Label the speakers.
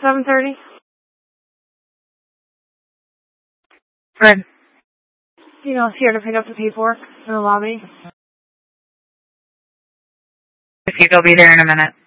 Speaker 1: 7:30.
Speaker 2: Good.
Speaker 1: Female's here to pick up the paperwork in the lobby.
Speaker 2: If you go be there in a minute.